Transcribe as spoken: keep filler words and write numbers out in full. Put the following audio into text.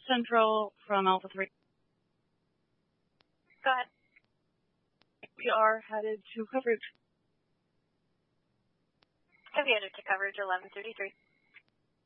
Central from Alpha three. Go ahead. We are headed to coverage. Have you headed to coverage eleven thirty-three?